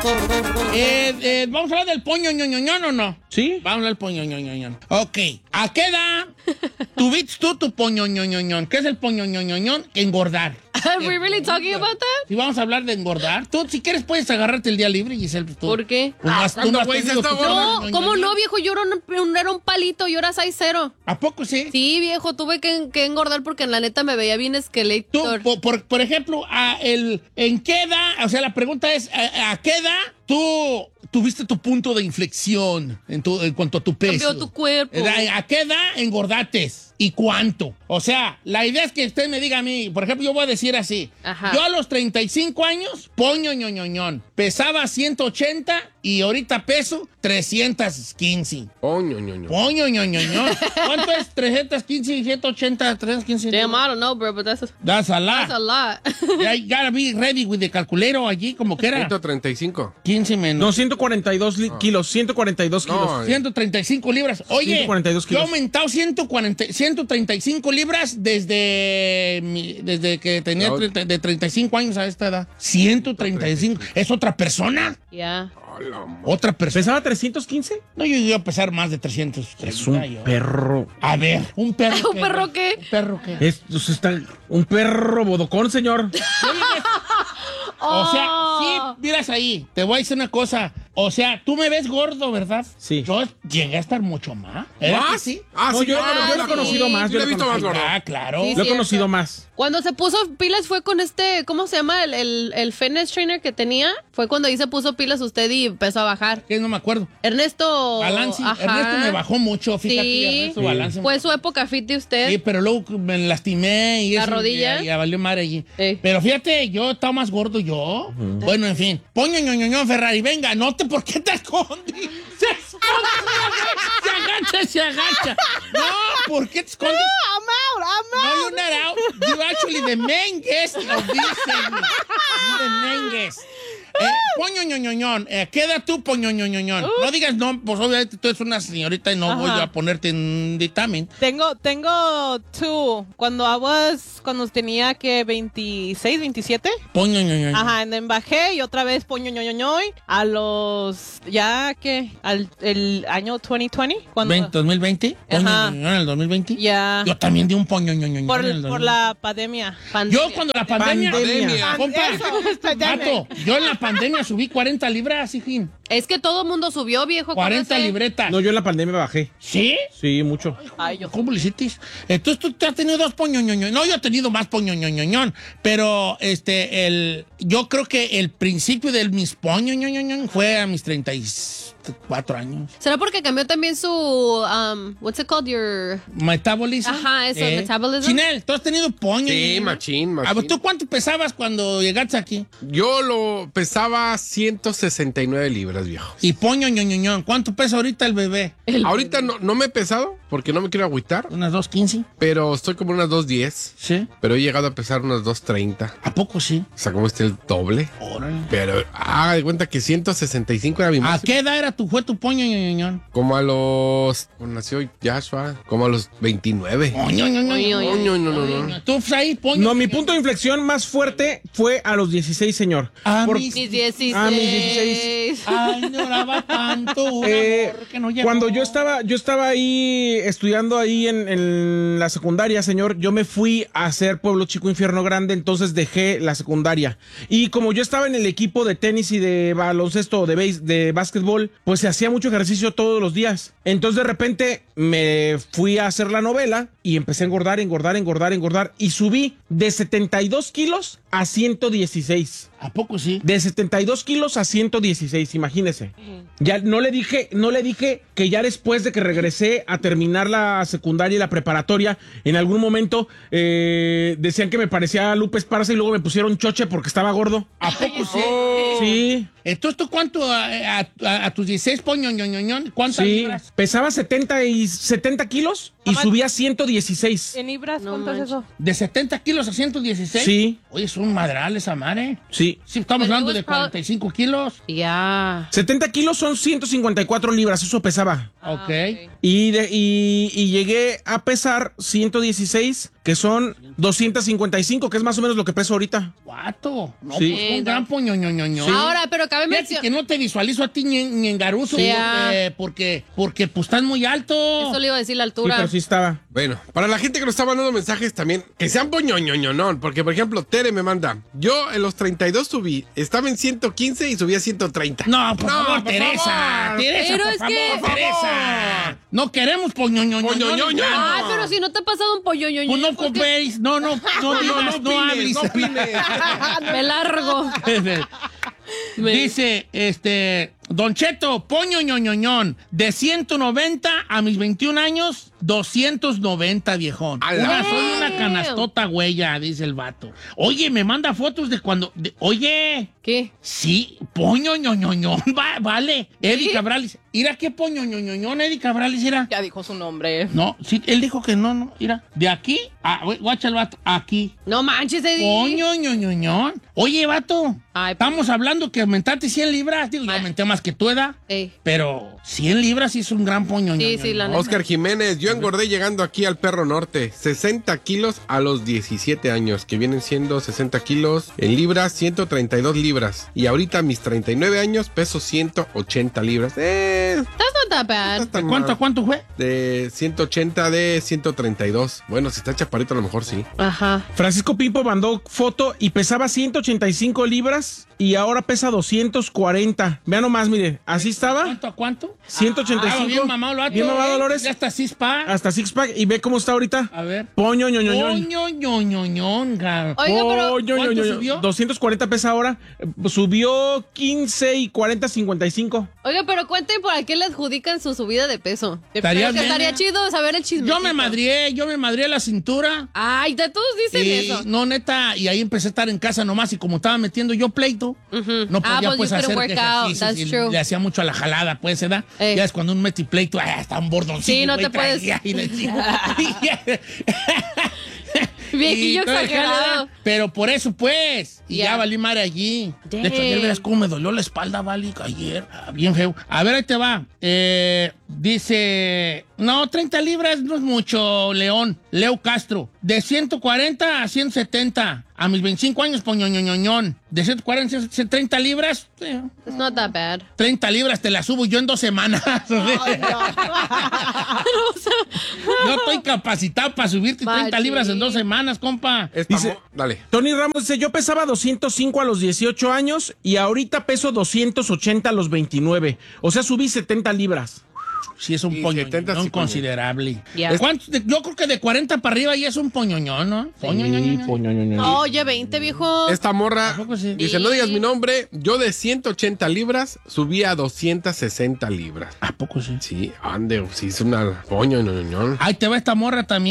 ¿Vamos a hablar del poño ñoñoñón o no? ¿Sí? Vamos a hablar del poño ñoñoñón. Ok. ¿A qué edad tuviste tú tu poño ñoñoñón? ¿Qué es el poño ñoñoñón? Engordar. Are we really talking about that? Si vamos a hablar de engordar, tú si quieres puedes agarrarte el día libre, Giselle. Tú. ¿Por qué? Tú no has tenido tu No, poño ¿cómo ñoñoñón. no, viejo? Yo era un palito, yo era 6'0". ¿A poco sí? Sí, viejo, tuve que engordar porque en la neta me veía bien Tú, esqueleto. por ejemplo, ¿en qué edad? O sea, la pregunta es, ¿a qué edad tú tuviste tu punto de inflexión en cuanto a tu peso? Cambió tu cuerpo. ¿A qué edad engordates? ¿Y cuánto? O sea, la idea es que usted me diga a mí, por ejemplo, yo voy a decir así. Ajá. Yo a los 35 años, poño ñoñoñón. Pesaba 180 y ahorita peso 315. Poño, ñoño. Poño ñoñoñón. ¿Cuánto es 315 y 180, 315? Damn, I don't know, bro, but that's That's a lot. a lot. I gotta be ready with the calculero allí, como que era. 135. 15 menos. No, 142 kilos, 142 kilos. No, 135 libras. Oye, 142 yo he kilos. aumentado 135 libras desde que tenía de 35 años a esta edad. 135. ¿Es otra persona? Yeah. ¿Otra persona? ¿Pesaba 315? No, yo iba a pesar más de 300. Es un perro. A ver, un perro. ¿Un perro qué? ¿Un perro qué? Está un perro bodocón, señor. O sea, sí, miras ahí, te voy a decir una cosa. O sea, tú me ves gordo, ¿verdad? Sí. Yo llegué a estar mucho más. ¿Era que ¿Más? sí? Ah, No, sí, yo claro, lo he claro. conocido más. Yo Yo lo he lo visto más conocí. gordo. Ah, claro. Sí, Lo he cierto. conocido más. Cuando se puso pilas fue con ¿cómo se llama? El fitness trainer que tenía. Fue cuando ahí se puso pilas usted y empezó a bajar. ¿Qué? No me acuerdo. Ernesto. Balance. Ajá. Ernesto me bajó mucho, fíjate. Sí. Ernesto Balance. Fue su época fit de usted. Sí, pero luego me lastimé y ¿La eso, rodilla? y valió madre allí. Sí. Pero fíjate, yo estaba más gordo yo. Bueno, en fin. Poño ñoñoñón Ferrari, venga, note por qué te escondes. Se esconde, se agacha. No, ¿por qué te escondes? No, you're not out. You're actually the main guest of this segment. You're the main guest. Poño ñoñoñón, ¿qué edad tú, poño ñoñoñón? No digas no, pues obviamente tú eres una señorita y no voy a ponerte en dictamen. Tengo two. Cuando tenía que 26, 27. Poño ñoñoñón. Ajá, and then bajé y otra vez poño ñoñoñoy a los, el año 2020. Cuando, 2020, poño Ajá. ñoñoñón en el 2020. Ya. Yo también di un poño ñoñoñón Por, en el 2020. por la pandemia. Yo cuando la pandemia... Pandemia. Compa, Pandemic. Vato, yo en la pandemia subí 40 libras, hijín. Es que todo el mundo subió, viejo. 40 acuérdese. libretas. No, yo en la pandemia bajé. ¿Sí? Sí, mucho. Ay, yo. ¿Cómo le hiciste? Entonces tú te has tenido dos poñoñoñón. No, yo he tenido más poñoñoñón. Pero yo creo que el principio de mis poñoñoñón fue a mis 34 años. ¿Será porque cambió también su, what's it called, your... Metabolism. Ajá, eso, metabolism. Chinel, ¿tú has tenido poño? Sí, machín. A ver, ¿tú cuánto pesabas cuando llegaste aquí? Yo lo pesaba 169 libras, viejo. Y poño ñoñoñón, ¿cuánto pesa ahorita el bebé? Ahorita no me he pesado porque no me quiero agüitar, ¿Unas 2.15? pero estoy como unas 210. Sí. Pero he llegado a pesar unas 230. ¿A poco sí? O sea, como el doble. Órale. Pero haga de cuenta que 165 era mi ¿A máximo. qué edad fue tu poño ñoñoñón? Como a cuando nació Joshua, como a los 29. Poño ñoñoñón. Coño, no. ¿Tú ahí, poño? No, mi punto de inflexión más fuerte fue a los 16, señor. A Por- mis Mis 16. Ah, mis 16. Ay, lloraba tanto un Eh, amor que no llegó. Cuando yo estaba ahí estudiando ahí en la secundaria, señor, yo me fui a hacer Pueblo Chico Infierno Grande, entonces dejé la secundaria. Y como yo estaba en el equipo de tenis y de baloncesto, de básquetbol, pues se hacía mucho ejercicio todos los días. Entonces de repente me fui a hacer la novela y empecé a engordar y subí de 72 kilos a 116. ¿A poco sí? De 72 kilos a 116, imagínese. Ya no le dije que ya después de que regresé a terminar la secundaria y la preparatoria, en algún momento decían que me parecía a Lupe Esparza y luego me pusieron choche porque estaba gordo. ¿A poco sí? Sí, Entonces, ¿tú cuánto a tus 16 poño ñoñoñón? ¿Cuántas sí. libras? Pesaba 70 kilos y Ajá. subía 116. ¿En libras No cuánto es manches. eso? ¿De 70 kilos a 116? Sí. Oye, es un madral esa madre. Sí. Sí, estamos Pero hablando it was de 45 kilos. Ya. 70 kilos son 154 libras, eso pesaba. Ok. Y llegué a pesar 116 que son 255, que es más o menos lo que peso ahorita. Vato. No, Sí. pues un gran poñoñoñoño. Ahora, pero cabe Fíjate mencionar. que no te visualizo a ti ni en Garuso, Sí, porque pues estás muy alto. Eso le iba a decir la Sí, altura. pero sí estaba. Bueno, para la gente que nos está mandando mensajes también, que sean poñoñoñonón, porque por ejemplo, Tere me manda, yo en los 32 subí, estaba en 115 y subí a 130. No, por favor, por Teresa. favor. Teresa, Pero por es favor, que- Teresa. No queremos poñoñoñoño. Poñoñoño. Ay, pero si no te ha pasado un pollo ñoño. Pues no compéis, no digas, no hables. no opines. Me largo. Dice, Don Cheto, poño ñoñoñón, de 190 a mis 21 años, 290, viejón. Soy una canastota huella, dice el vato. Oye, me manda fotos de cuando... oye, ¿Qué? sí, poño ñoñoñón, vale. Eddie Cabrales, mira qué poño ñoñoñón, Eddie Cabrales, mira. Ya dijo su nombre. No, sí, él dijo que no, mira. De aquí, guacha el vato, aquí. No manches, Eddie. Poño ñoñoñón. Oye, vato, Ay, estamos hablando que aumentaste 100 libras. Digo, yo aumenté más que tu edad. Ey. Pero 100 libras sí es un gran poño. Sí, sí, la neta. Oscar Jiménez, yo engordé llegando aquí al Perro Norte, 60 kilos a los 17 años, que vienen siendo 60 kilos en libras, 132 libras. Y ahorita a mis 39 años peso 180 libras. That's not that bad. ¿De cuánto a cuánto fue? De 180 de 132. Bueno, si está chaparrito a lo mejor sí. Ajá. Francisco Pimpo mandó foto y pesaba 185 libras y ahora pesa 240. Vean nomás, mire, así estaba. ¿Cuánto a cuánto? 185. Bien mamado, el vato, Bien mamado, Dolores. Ya está cispa. Hasta six pack y ve cómo está ahorita. A ver. Poño, ñoñoñón. Poño ñoñoñón, gar. Oiga, pero... Poño, ¿cuánto ñoñoñón. subió? 240 pesa ahora. Subió 15 y 40, 55. Oiga, pero cuenten por qué le adjudican su subida de peso. Estaría Creo que bien, estaría ¿eh? chido saber el chisme. Yo me madrié la cintura. Ay, ya todos dicen Y, eso. no, neta, y ahí empecé a estar en casa nomás y como estaba metiendo yo pleito, no podía pues, pues you hacer couldn't work out. ejercicios That's y true. le hacía mucho a la jalada, pues, ¿verdad? Ey. Ya es cuando un meti pleito, está un bordoncillo. Sí, no güey, te puedes- traía, y le digo, Viejillo y todo el exagerado. jalada, pero por eso, pues, y Ya. ya valí madre allí. Dang. De hecho, ayer verás cómo me dolió la espalda, vale, ayer, bien feo. A ver, ahí te va. Dice, no, 30 libras no es mucho, Leo Castro. De 140 a 170. A mis 25 años, poñoñoñoñón. De 140 a 130 libras, It's not that bad. 30 libras te las subo yo en 2 semanas. Yo estoy capacitado para subirte 30 Machín. libras en 2 semanas, compa. Dice- Dale. Tony Ramos dice, yo pesaba 205 a los 18 años y ahorita peso 280 a los 29. O sea, subí 70 libras. Sí, es un Sí, poñoñón 70 sí, considerable. Ya. Yo creo que de 40 para arriba ya es un poñoñón, ¿no? Poñoñoñón. Oye, 20, viejo. Esta morra ¿A poco sí? dice, no digas mi nombre, yo de 180 libras subí a 260 libras. ¿A poco sí? Sí, ande, sí es una poño, ñoñoñón. Ahí te va esta morra también.